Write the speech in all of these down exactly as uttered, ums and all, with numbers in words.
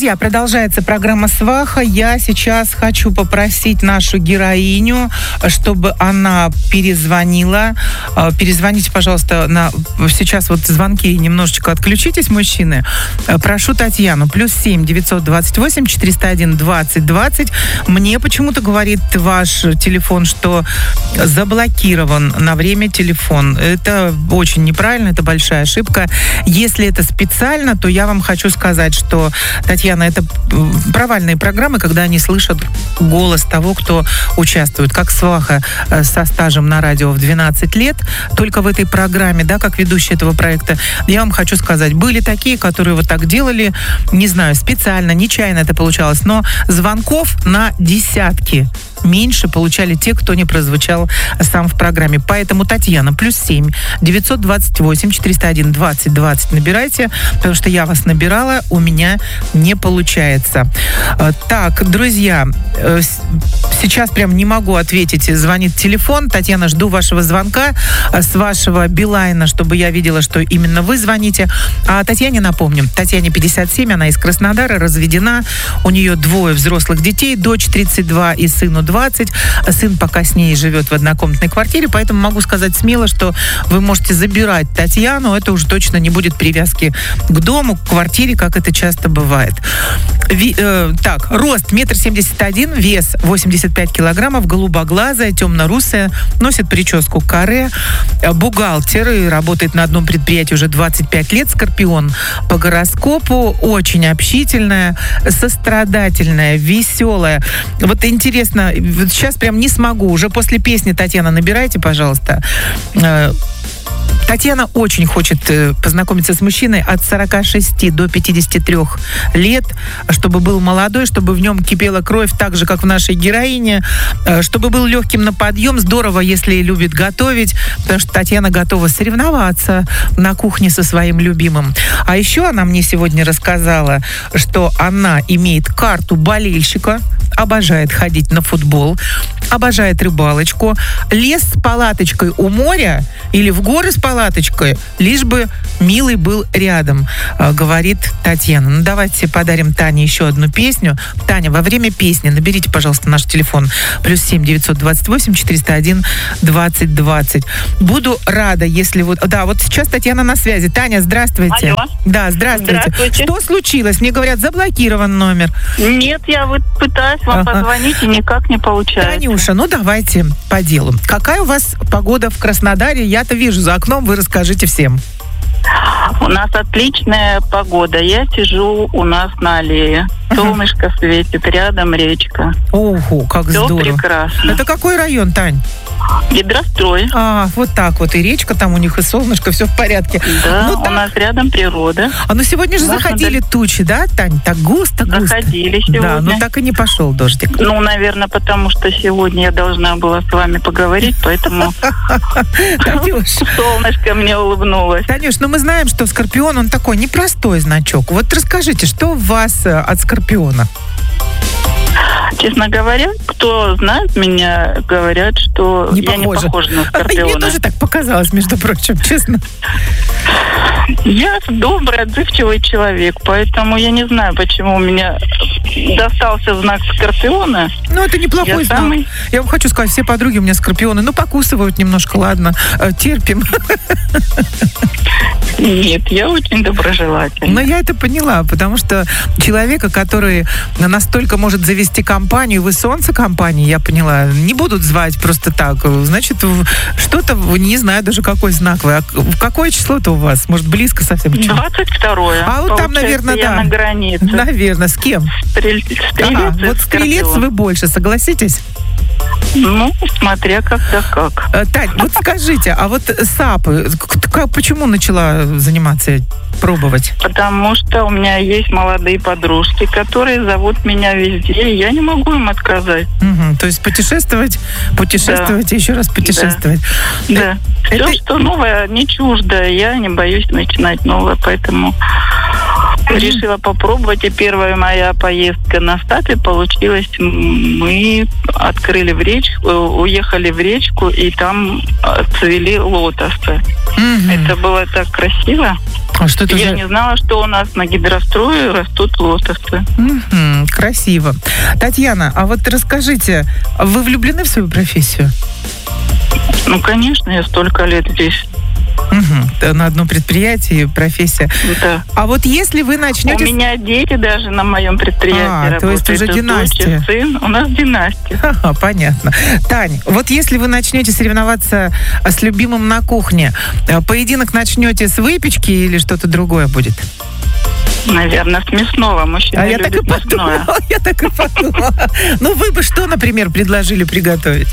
Друзья, продолжается программа «Сваха». Я сейчас хочу попросить нашу героиню, чтобы она перезвонила. Перезвоните, пожалуйста, на... сейчас вот звонки немножечко отключитесь, мужчины. Прошу Татьяну. Плюс семь девятьсот двадцать восемь четыреста один двадцать двадцать. Мне почему-то говорит ваш телефон, что заблокирован на время телефон. Это очень неправильно, это большая ошибка. Если это специально, то я вам хочу сказать, что, Татьяна, это провальные программы, когда они слышат голос того, кто участвует. Как «Сваха» со стажем на радио в двенадцать лет, только в этой программе, да, как ведущий этого проекта, я вам хочу сказать, были такие, которые вот так делали, не знаю, специально, нечаянно это получалось, но звонков на десятки меньше получали те, кто не прозвучал сам в программе. Поэтому, Татьяна, плюс семь девятьсот двадцать восемь четыреста один двадцать двадцать набирайте, потому что я вас набирала, у меня не получается. Так, друзья, сейчас прям не могу ответить. Звонит телефон. Татьяна, жду вашего звонка с вашего Билайна, чтобы я видела, что именно вы звоните. А Татьяне напомним. Татьяне пятьдесят семь, она из Краснодара, разведена. У нее двое взрослых детей, дочь тридцать два и сыну двадцать. Сын пока с ней живет в однокомнатной квартире, поэтому могу сказать смело, что вы можете забирать Татьяну. Это уже точно не будет привязки к дому, к квартире, как это часто бывает. Ви, э, так, рост метр семьдесят один, вес восемьдесят пять килограммов, голубоглазая, темно-русая, носит прическу каре, бухгалтер и работает на одном предприятии уже двадцать пять лет, скорпион по гороскопу, очень общительная, сострадательная, веселая. Вот интересно, вот сейчас прям не смогу, уже после песни, Татьяна, набирайте, пожалуйста. Татьяна очень хочет познакомиться с мужчиной от сорока шести до пятидесяти трёх лет, чтобы был молодой, чтобы в нем кипела кровь, так же, как в нашей героине, чтобы был легким на подъем. Здорово, если любит готовить, потому что Татьяна готова соревноваться на кухне со своим любимым. А еще она мне сегодня рассказала, что она имеет карту болельщика, обожает ходить на футбол, обожает рыбалочку, лес с палаточкой у моря или в горы с палаточкой, лишь бы милый был рядом, говорит Татьяна. Ну, давайте подарим Тане еще одну песню. Таня, во время песни наберите, пожалуйста, наш телефон. Плюс семь девятьсот двадцать восемь четыреста один двадцать двадцать. Буду рада, если вот... Да, вот сейчас Татьяна на связи. Таня, здравствуйте. Алло. Да, здравствуйте. Здравствуйте. Что случилось? Мне говорят, заблокирован номер. Нет, я вот пытаюсь вам Ага. позвонить, и никак не получается. Танюша, ну давайте по делу. Какая у вас погода в Краснодаре? Я-то вижу за окном, вы расскажите всем. У нас отличная погода. Я сижу у нас на аллее. Солнышко светит, рядом речка. Ого, как Все здорово. прекрасно. Это какой район, Тань? Гидрострой. А, вот так вот. И речка там у них, и солнышко, все в порядке. Да, ну, у так... нас рядом природа. А ну сегодня же Можно заходили дать... тучи, да, Тань? Так густо-густо. Заходили сегодня. Да, ну так и не пошел дождик. Ну, наверное, потому что сегодня я должна была с вами поговорить, поэтому солнышко мне улыбнулось. Танюш, ну мы знаем, что Скорпион, он такой непростой значок. Вот расскажите, что у вас от Скорпиона? Честно говоря, кто знает меня, говорят, что не я похожа. не похожа на Скорпиона. Мне тоже так показалось, между прочим, честно. Я добрый, отзывчивый человек, поэтому я не знаю, почему у меня достался знак Скорпиона. Ну, это неплохой я знак. Самый... Я вам хочу сказать, все подруги у меня Скорпионы. Ну, покусывают немножко, ладно, терпим. Нет, я очень доброжелательна. Но я это поняла, потому что человека, который настолько может завести компанию, вы солнце компании, я поняла, не будут звать просто так. Значит, что-то, не знаю даже, какой знак вы. А какое число-то у вас? Может, близко совсем? двадцать второе. А вот там, наверное, я да. на границе. Наверное, с кем? Стрель... Стрелец. Ага, вот стрелец вы больше, согласитесь? Ну, смотря как-то как. Тань, вот скажите, а вот САПы, почему начала заниматься, пробовать? Потому что у меня есть молодые подружки, которые зовут меня везде, и я не могу им отказать. Угу, то есть путешествовать, путешествовать да. и еще раз путешествовать. Да. да. Это... Все, что новое, не чуждо. Я не боюсь начинать новое, поэтому решила попробовать, и первая моя поездка на стапе получилась. Мы открыли в речку, уехали в речку, и там цвели лотосы. Mm-hmm. Это было так красиво. А что это Я за... не знала, что у нас на гидрострое растут лотосы. Mm-hmm. Красиво. Татьяна, а вот расскажите, вы влюблены в свою профессию? Ну, конечно, я столько лет здесь. Угу. На одном предприятии профессия. Да. А вот если вы начнете... У меня дети даже на моем предприятии а, работают. То есть уже это династия. Дочь, сын. У нас династия. Ага, понятно. Тань, вот если вы начнете соревноваться с любимым на кухне, поединок начнете с выпечки или что-то другое будет? Наверное, с мясного. Мужчина а я так и подумала, я так и подумала. Ну, вы бы что, например, предложили приготовить?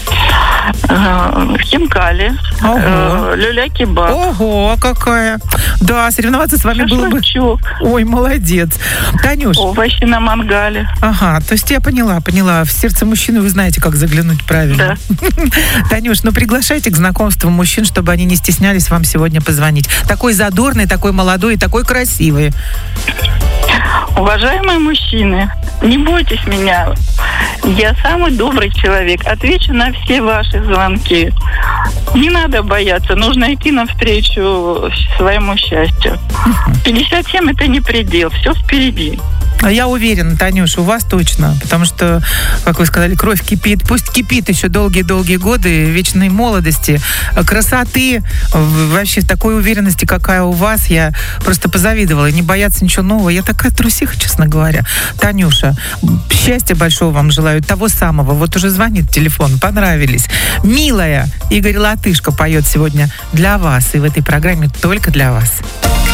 Хинкали, люля-кебаб. Ого, какая. Да, соревноваться с вами было бы... Ой, молодец. Танюш. Овощи на мангале. Ага, то есть я поняла, поняла. В сердце мужчины вы знаете, как заглянуть правильно. Да. Танюш, ну приглашайте к знакомству мужчин, чтобы они не стеснялись вам сегодня позвонить. Такой задорный, такой молодой и такой красивый. Уважаемые мужчины, не бойтесь меня. Я самый добрый человек. Отвечу на все ваши звонки. Не надо бояться. Нужно идти навстречу своему счастью. пятьдесят семь это не предел. Все впереди. Я уверена, Танюш, у вас точно, потому что, как вы сказали, кровь кипит. Пусть кипит еще долгие-долгие годы вечной молодости, красоты, вообще такой уверенности, какая у вас. Я просто позавидовала. Не бояться ничего нового. Я такая трусиха, честно говоря. Танюша, счастья большого вам желаю, того самого. Вот уже звонит телефон, понравились. Милая, Игорь Латышко поет сегодня для вас. И в этой программе только для вас.